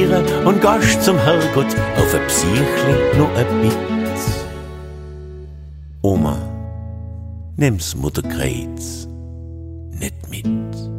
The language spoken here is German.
spazieren und gehst zum Herrgott auf ein Psychli noch ein Bit. Oma, nimm's Mutterkreuz nicht mit.